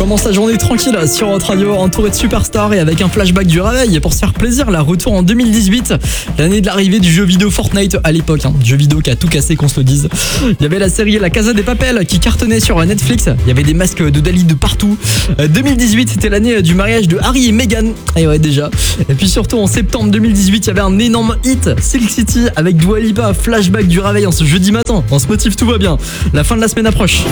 commence la journée tranquille sur Hot Radio, entouré de superstars et avec un flashback du réveil. Et pour se faire plaisir, la retour en 2018, l'année de l'arrivée du jeu vidéo Fortnite à l'époque. Jeu vidéo qui a tout cassé, qu'on se le dise. Il y avait la série La Casa des Papel qui cartonnait sur Netflix. Il y avait des masques de Dali de partout. 2018, c'était l'année du mariage de Harry et Meghan. Et ouais, déjà. Et puis surtout, en septembre 2018, il y avait un énorme hit, Silk City, avec Dua Lipa, flashback du réveil en ce jeudi matin. On se motive, tout va bien. La fin de la semaine approche.